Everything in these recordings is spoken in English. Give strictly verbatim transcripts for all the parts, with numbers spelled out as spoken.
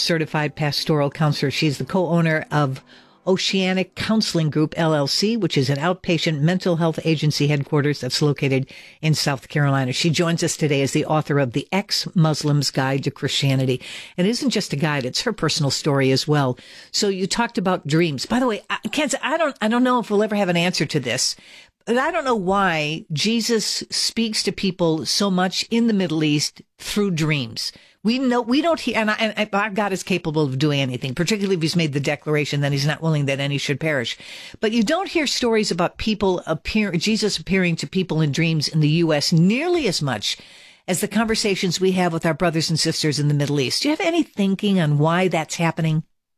certified pastoral counselor. She's the co-owner of Oceanic Counseling Group, L L C, which is an outpatient mental health agency headquarters that's located in South Carolina. She joins us today as the author of The Ex-Muslim's Guide to Christianity. It isn't just a guide, it's her personal story as well. So you talked about dreams. By the way, I can't, I don't, I don't know if we'll ever have an answer to this, but I don't know why Jesus speaks to people so much in the Middle East through dreams. We know, we don't hear, and, I, and our God is capable of doing anything, particularly if he's made the declaration that he's not willing that any should perish. But you don't hear stories about people appear, Jesus appearing to people in dreams in the U S nearly as much as the conversations we have with our brothers and sisters in the Middle East. Do you have any thinking on why that's happening?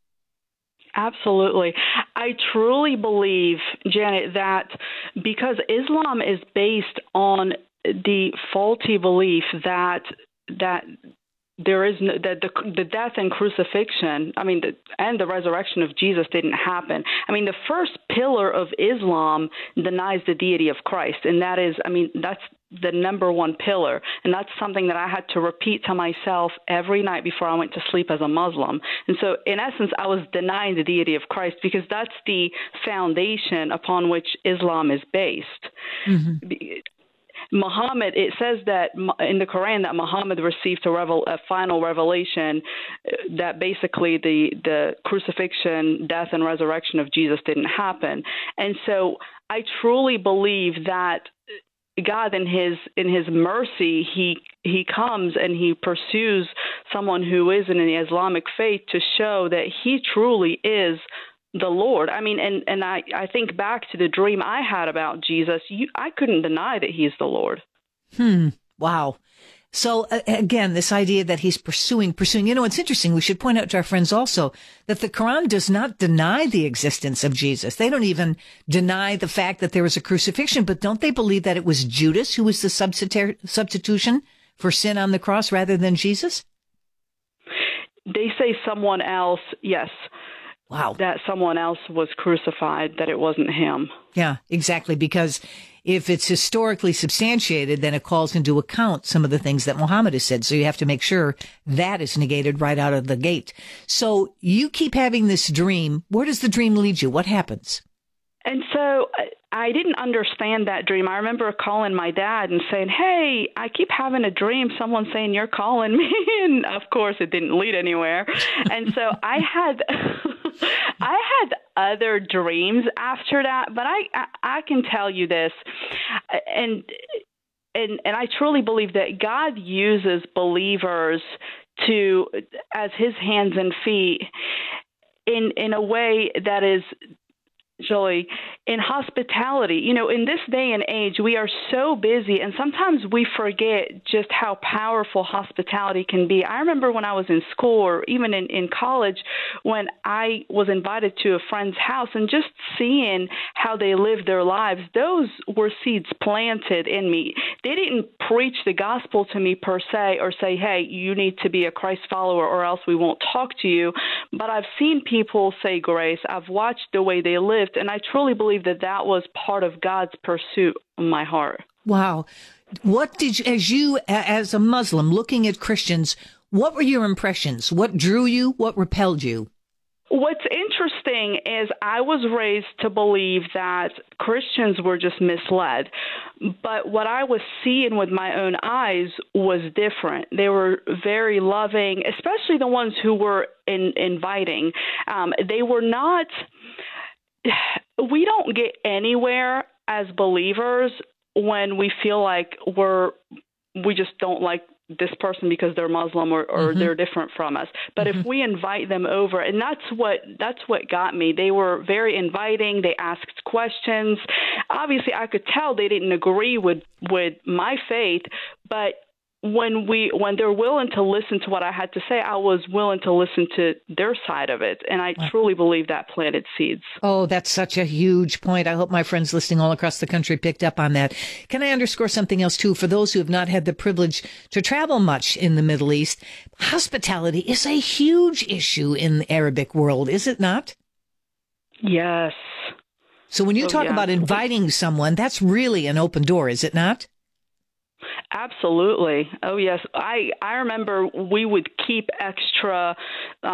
Absolutely. I truly believe, Janet, that because Islam is based on the faulty belief that that there is no, that the, the death and crucifixion, I mean, the, and the resurrection of Jesus didn't happen. I mean, the first pillar of Islam denies the deity of Christ, and that is, I mean, that's the number one pillar, and that's something that I had to repeat to myself every night before I went to sleep as a Muslim. And so, in essence, I was denying the deity of Christ because that's the foundation upon which Islam is based. Mm-hmm. Muhammad, it says that in the Quran that Muhammad received a, revel, a final revelation that basically the, the crucifixion, death, and resurrection of Jesus didn't happen. And so I truly believe that God, in his in his mercy, he he comes and he pursues someone who is in the Islamic faith to show that he truly is the Lord. I mean, and, and I, I think back to the dream I had about Jesus. You, I couldn't deny that he's the Lord. Hmm. Wow. So uh, again, this idea that he's pursuing, pursuing, you know, it's interesting. We should point out to our friends also that the Quran does not deny the existence of Jesus. They don't even deny the fact that there was a crucifixion, but don't they believe that it was Judas who was the substitu- substitution for sin on the cross rather than Jesus? They say someone else, yes. Wow. That someone else was crucified, that it wasn't him. Yeah, exactly. Because if it's historically substantiated, then it calls into account some of the things that Muhammad has said. So you have to make sure that is negated right out of the gate. So you keep having this dream. Where does the dream lead you? What happens? And so I didn't understand that dream. I remember calling my dad and saying, hey, I keep having a dream, someone saying you're calling me. And of course, it didn't lead anywhere. And so I had I had other dreams after that. But I, I, I can tell you this, and, and, and I truly believe that God uses believers to as his hands and feet in, in a way that is Joey, in hospitality. You know, in this day and age, we are so busy, and sometimes we forget just how powerful hospitality can be. I remember when I was in school or even in, in college, when I was invited to a friend's house and just seeing how they lived their lives, those were seeds planted in me. They didn't preach the gospel to me per se or say, hey, you need to be a Christ follower or else we won't talk to you. But I've seen people say grace. I've watched the way they live. And I truly believe that that was part of God's pursuit in my heart. Wow. What did you, as you, as a Muslim looking at Christians, what were your impressions? What drew you? What repelled you? What's interesting is I was raised to believe that Christians were just misled. But what I was seeing with my own eyes was different. They were very loving, especially the ones who were in, inviting. Um, they were not... We don't get anywhere as believers when we feel like we're we just don't like this person because they're Muslim or, or mm-hmm. they're different from us. But mm-hmm. if we invite them over, and that's what that's what got me. They were very inviting. They asked questions. Obviously, I could tell they didn't agree with with my faith, but when we when they're willing to listen to what I had to say, I was willing to listen to their side of it. And I wow. truly believe that planted seeds. Oh, that's such a huge point. I hope my friends listening all across the country picked up on that. Can I underscore something else, too? For those who have not had the privilege to travel much in the Middle East, hospitality is a huge issue in the Arabic world, is it not? Yes. So when you oh, talk yeah. about inviting someone, that's really an open door, is it not? Absolutely. Oh, yes. I, I remember we would keep extra